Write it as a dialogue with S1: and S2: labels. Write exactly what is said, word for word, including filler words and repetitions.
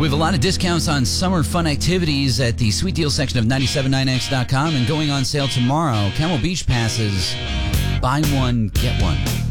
S1: We have a lot of discounts on summer fun activities at the sweet deal section of nine seven nine x dot com and going on sale tomorrow. Camel Beach passes. Buy one, get one.